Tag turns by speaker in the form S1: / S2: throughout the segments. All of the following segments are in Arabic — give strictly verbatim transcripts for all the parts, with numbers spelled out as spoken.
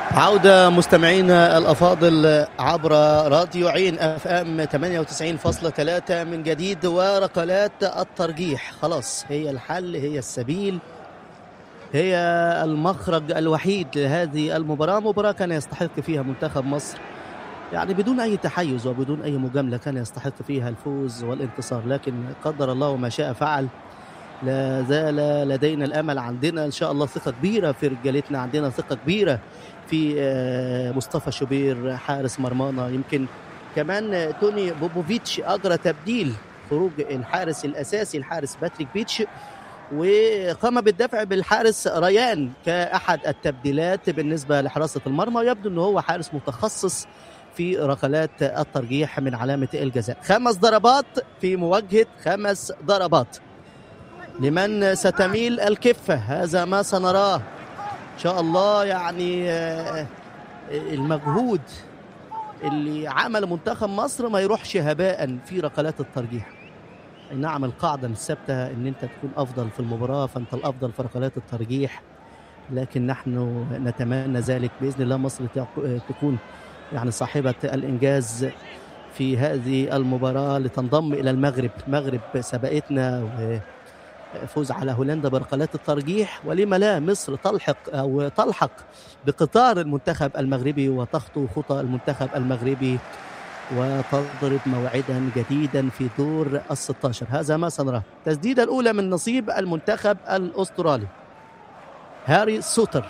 S1: عودة مستمعينا الأفاضل عبر راديو عين اف ام ثمانية وتسعين فاصلة ثلاثة من جديد، وركلات الترجيح خلاص هي الحل، هي السبيل، هي المخرج الوحيد لهذه المباراة. مباراة كان يستحق فيها منتخب مصر يعني بدون أي تحيز وبدون أي مجاملة، كان يستحق فيها الفوز والانتصار، لكن قدر الله وما شاء فعل. لا زال لدينا الأمل، عندنا إن شاء الله ثقة كبيرة في رجالتنا، عندنا ثقة كبيرة في مصطفى شوبير حارس مرمانا. يمكن كمان توني بوبوفيتش أجرى تبديل خروج الحارس الأساسي الحارس باتريك بيتش، وقام بالدفع بالحارس ريان كأحد التبديلات بالنسبة لحراسة المرمى. يبدو أنه هو حارس متخصص في ركلات الترجيح من علامة الجزاء. خمس ضربات في مواجهة خمس ضربات، لمن ستميل الكفة هذا ما سنراه إن شاء الله. يعني المجهود اللي عمل منتخب مصر ما يروحش هباء في ركلات الترجيح. نعم، القاعدة الثابتة ان انت تكون افضل في المباراة فانت الافضل في ركلات الترجيح، لكن نحن نتمنى ذلك بإذن الله. مصر تكون يعني صاحبة الانجاز في هذه المباراة لتنضم الى المغرب. المغرب سبقتنا وفوز على هولندا بركلات الترجيح، ولما لا مصر تلحق او تلحق بقطار المنتخب المغربي وتخطو خطى المنتخب المغربي وتضرب موعدا جديدا في دور الستة عشر. هذا ما سنراه. تسديدة الأولى من نصيب المنتخب الأسترالي. هاري سوتر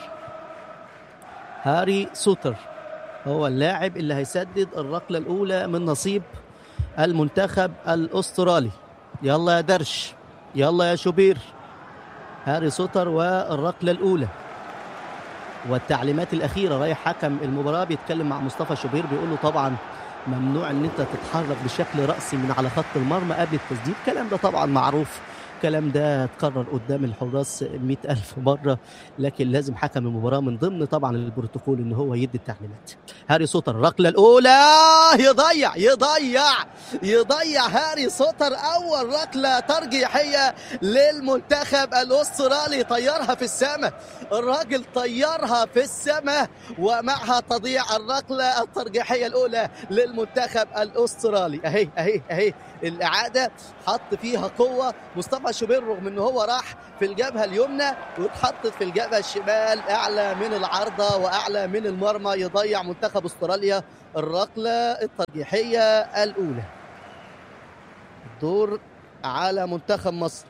S1: هاري سوتر هو اللاعب اللي هيسدد الركلة الأولى من نصيب المنتخب الأسترالي. يلا يا درش، يلا يا شوبير. هاري سوتر والركلة الأولى. والتعليمات الأخيرة رايح حكم المباراة بيتكلم مع مصطفى شوبير، بيقول له طبعا ممنوع ان انت تتحرك بشكل رأسي من على خط المرمى قبل التسديد. الكلام ده طبعا معروف، الكلام ده اتكرر قدام الحراس مئة ألف مرة، لكن لازم حكم المباراة من ضمن طبعا البروتوكول ان هو يدي التعليمات. هاري سوتر الركلة الأولى، يضيع يضيع يضيع هاري سوتر أول ركلة ترجيحية للمنتخب الأسترالي. طيرها في السماء الراجل، طيرها في السماء، ومعها تضيع الركلة الترجيحية الأولى للمنتخب الأسترالي. أهي أهي أهي الإعادة، حط فيها قوة مصطفى شوبير رغم أنه هو راح في الجبهة اليمنى واتحطت في الجبهة الشمال أعلى من العارضة وأعلى من المرمى. يضيع منتخب أستراليا الركلة الترجيحية الأولى. الدور على منتخب مصر.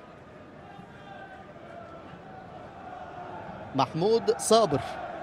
S1: محمود صابر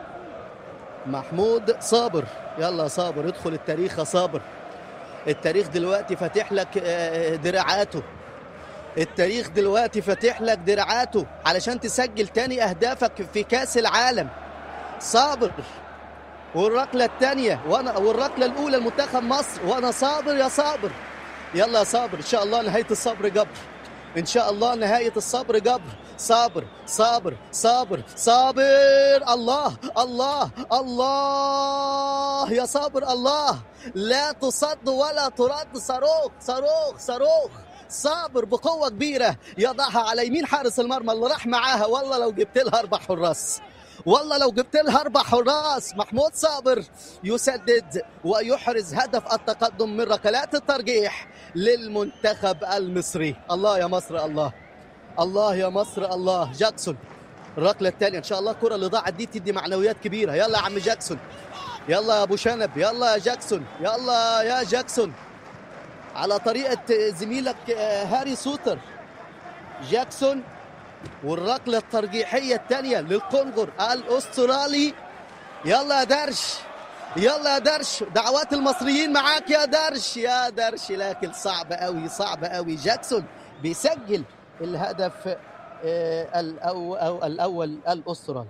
S1: محمود صابر يلا صابر، ادخل التاريخ يا صابر. التاريخ دلوقتي فاتح لك دراعاته، التاريخ دلوقتي فاتح لك دراعاته علشان تسجل تاني أهدافك في كأس العالم. صابر، والركلة الثانية وانا والركلة الأولى لمنتخب مصر، وانا صابر يا صابر. يلا يا صابر، إن شاء الله نهاية الصبر جبر، إن شاء الله نهاية الصبر جبر. صابر صابر صابر صابر. الله الله الله يا صابر، الله لا تصد ولا ترد. صاروخ صاروخ صاروخ. صابر بقوة كبيرة يضعها على يمين حارس المرمى اللي راح معاها. والله لو جبت لها أربع حراس، والله لو جبت لها أربع حراس. محمود صابر يسدد ويحرز هدف التقدم من ركلات الترجيح للمنتخب المصري. الله يا مصر، الله الله يا مصر، الله. جاكسون الركلة الثانية، إن شاء الله الكرة اللي ضاعت دي تدي معنويات كبيرة. يلا يا عم جاكسون، يلا يا أبو شنب، يلا يا جاكسون، يلا يا جاكسون على طريقة زميلك هاري سوتر. جاكسون والركلة الترجيحية الثانية للكونغر الأسترالي. يلا يا درش، يلا يا درش، دعوات المصريين معاك يا درش يا درش، لكن صعب قوي صعب قوي. جاكسون بيسجل الهدف الأول, الأول الأسترالي.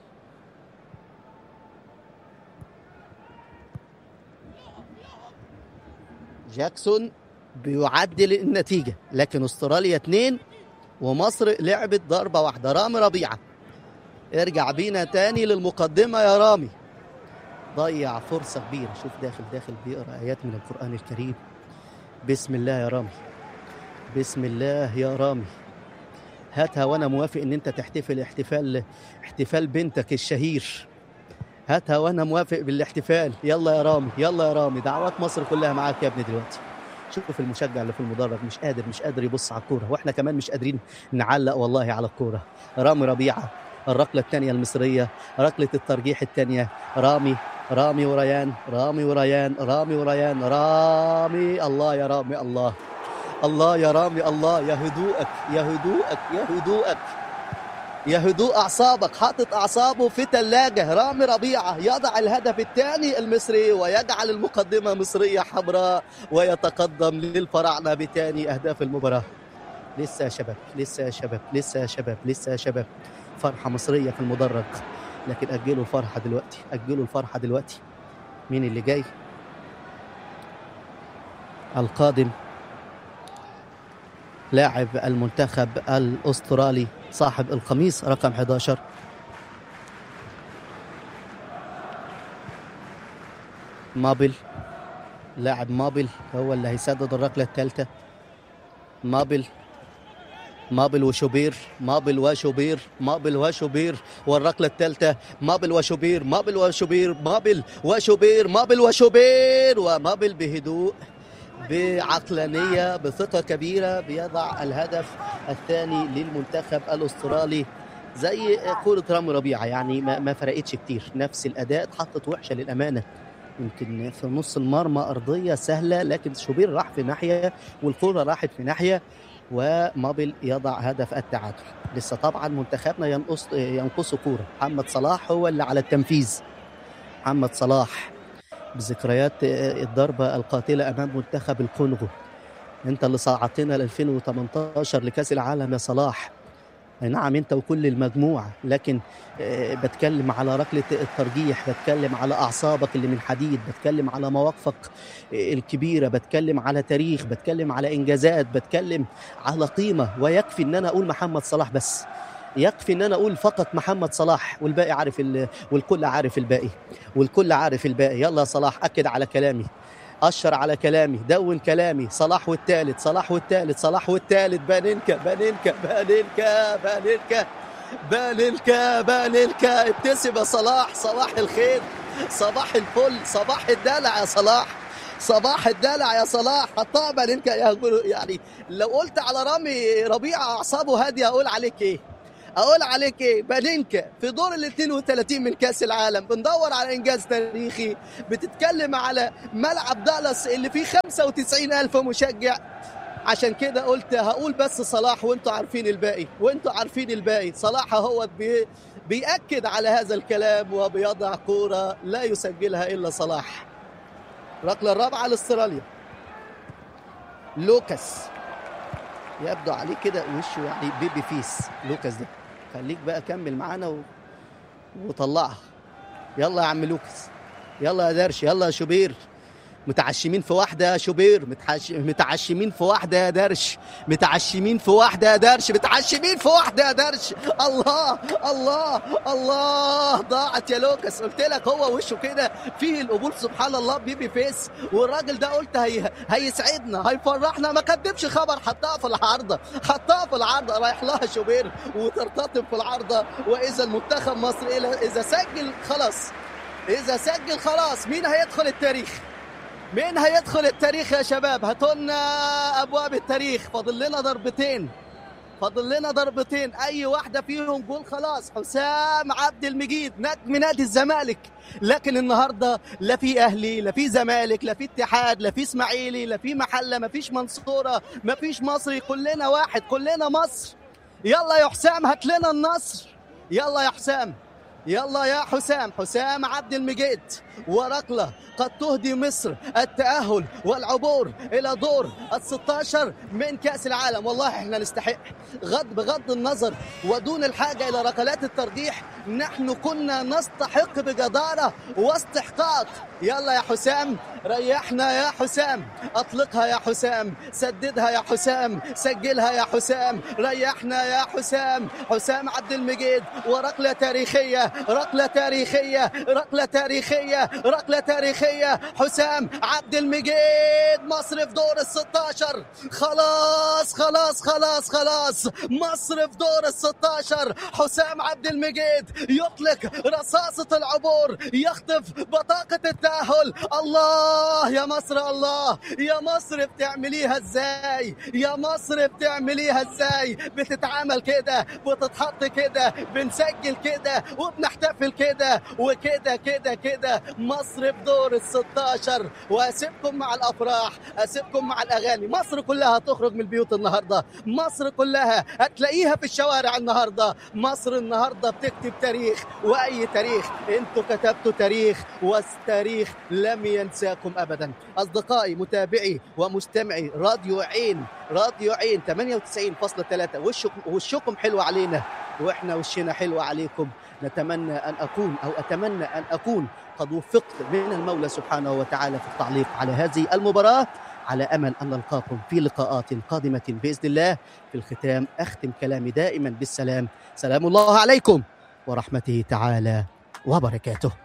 S1: جاكسون بيعدل النتيجة، لكن أستراليا اثنين ومصر لعبت ضربة واحدة. رامي ربيعة، ارجع بينا تاني للمقدمة يا رامي. ضيع فرصة كبيرة، شوف داخل داخل بيقرأ آيات من القرآن الكريم. بسم الله يا رامي، بسم الله يا رامي. هاتها وانا موافق ان انت تحتفل احتفال احتفال بنتك الشهير هاتها وانا موافق بالاحتفال. يلا يا رامي، يلا يا رامي، دعوات مصر كلها معاك يا ابني دلوقتي. شوف المشجع اللي في المدرج مش قادر مش قادر يبص على الكوره، واحنا كمان مش قادرين نعلق والله على الكوره. رامي ربيعه، الركله الثانيه المصريه، ركله الترجيح الثانيه. رامي رامي وريان، رامي وريان، رامي وريان، رامي. الله يا رامي، الله الله يا رامي، الله يا هدوءك، يا هدوءك، يا هدوءك، يا هدوء أعصابك. حاطط أعصابه في ثلاجة. رامي ربيعة يضع الهدف الثاني المصري ويجعل المقدمة مصرية حمراء ويتقدم للفراعنة بثاني أهداف المباراة. لسه يا شباب، لسه يا شباب، لسه يا شباب، لسه يا شباب. فرحة مصرية في المدرج، لكن أجلوا الفرحة دلوقتي، أجلوا الفرحة دلوقتي. مين اللي جاي؟ القادم لاعب المنتخب الأسترالي صاحب القميص رقم أحد عشر، مابل. لاعب مابل هو اللي هيسدد الركلة الثالثة. مابل مابل وشوبير، مابل وشوبير، مابل وشوبير، والركلة الثالثة. مابل وشوبير، مابل وشوبير، مابل وشوبير، مابل وشوبير، ومابل بهدوء بعقلانية بثقة كبيرة بيضع الهدف الثاني للمنتخب الأسترالي. زي كرة رامي ربيعة يعني ما, ما فرقتش كتير، نفس الأداء. اتحطت وحشة للأمانة، يمكن في نص المرمى أرضية سهلة، لكن شوبير راح في ناحية والكرة راحت في ناحية، ومابل يضع هدف التعادل. لسه طبعا منتخبنا ينقص ينقصه كورة. محمد صلاح هو اللي على التنفيذ. محمد صلاح بذكريات الضربة القاتلة أمام منتخب الكونغو. أنت اللي صعدتنا ل ألفين وثمانية عشر لكأس العالم يا صلاح. نعم أنت وكل المجموعة، لكن بتكلم على ركلة الترجيح، بتكلم على أعصابك اللي من حديد، بتكلم على مواقفك الكبيرة، بتكلم على تاريخ، بتكلم على إنجازات، بتكلم على قيمة. ويكفي أن أنا أقول محمد صلاح بس، يكفي ان انا اقول فقط محمد صلاح، والباقي عارف ال... والكل عارف الباقي، والكل عارف الباقي. يلا يا صلاح اكد على كلامي، اشر على كلامي، دون كلامي. صلاح والثالث، صلاح والثالث، صلاح والثالث. بانينكا بانينكا بانينكا بانينكا بانينكا بانينكا. ابتسم يا صلاح، صباح الخير، صباح الفل، صباح الدلع يا صلاح، صباح الدلع يا صلاح. حطها بانينكا. يعني لو قلت على رامي ربيعة اعصابه هاديه اقول عليك ايه؟ اقول عليك ايه؟ بانينكا في دور ال اثنين وثلاثين من كاس العالم، بندور على انجاز تاريخي. بتتكلم على ملعب دالاس اللي فيه خمسة وتسعين الف مشجع. عشان كده قلت هقول بس صلاح، وانتوا عارفين الباقي، وانتوا عارفين الباقي. صلاح هو بي بيأكد على هذا الكلام وبيضع كورة لا يسجلها الا صلاح. الركلة الرابعة لاستراليا. لوكاس يبدو عليه كده وشه يعني بيبي فيس. لوكاس ده خليك بقى كمل معانا و... وطلعها. يلا يا عم لوكاس، يلا يا درش، يلا يا شوبير. متعشمين في واحدة يا شوبير، متعش... متعشمين في واحدة يا درش، متعشمين في واحدة يا درش، متعشمين في واحدة يا درش. الله الله الله، ضاعت يا لوكاس. قلت لك هو وشه كده فيه القبول سبحان الله، بيبي فيس. والراجل ده قلت هي... هيسعدنا هيفرحنا، ما كدبش خبر. حطها في العارضة، حطها في العارضة، رايح لها شوبير وترتطم في العارضة. وإذا المنتخب مصر إذا سجل خلاص، إذا سجل خلاص، مين هيدخل التاريخ؟ مين هيدخل التاريخ يا شباب؟ هاتولنا ابواب التاريخ. فاضل لنا ضربتين، فاضل لنا ضربتين، اي واحده فيهم جول خلاص. حسام عبد المجيد نجم نادي الزمالك، لكن النهارده لا في اهلي، لا في زمالك، لا في اتحاد، لا في اسماعيلي، لا في محله، ما فيش منصوره، ما فيش مصري. كلنا واحد، كلنا مصر. يلا يا حسام هات لنا النصر، يلا يا حسام، يلا يا حسام. حسام عبد المجيد، وركلة قد تهدي مصر التأهل والعبور إلى دور الستة عشر من كأس العالم. والله احنا نستحق، غض بغض النظر ودون الحاجة إلى ركلات الترجيح، نحن كنا نستحق بجدارة واستحقاق. يلا يا حسام، ريحنا يا حسام، أطلقها يا حسام، سددها يا حسام، سجلها يا حسام، ريحنا يا حسام. حسام عبد المجيد، وركلة تاريخية، ركلة تاريخية، ركلة تاريخية. تاريخية، ركلة تاريخية. حسام عبد المجيد، مصر في دور الستاشر. خلاص خلاص خلاص خلاص مصر في دور الستاشر. حسام عبد المجيد يطلق رصاصة العبور، يخطف بطاقة التأهل. الله يا مصر، الله يا مصر، بتعمليها ازاي يا مصر، بتعمليها ازاي؟ بتتعامل كده، بتتحط كده، بنسجل كده وبنحتفل كده وكده كده كده. مصر في دور الستاشر. واسيبكم مع الافراح، اسيبكم مع الاغاني. مصر كلها هتخرج من البيوت النهارده، مصر كلها هتلاقيها في الشوارع النهارده. مصر النهارده بتكتب تاريخ، واي تاريخ انتوا كتبتوا تاريخ، والتاريخ لم ينساكم ابدا. اصدقائي متابعي ومستمعي راديو عين، راديو عين ثمانية وتسعين فاصلة ثلاثة، وشكم وشكم حلو علينا واحنا وشنا حلو عليكم. نتمنى ان اكون او اتمنى ان اكون قد وفقت من المولى سبحانه وتعالى في التعليق على هذه المباراة، على امل ان نلقاكم في لقاءات قادمة باذن الله. في الختام اختم كلامي دائما بالسلام. سلام الله عليكم ورحمته تعالى وبركاته.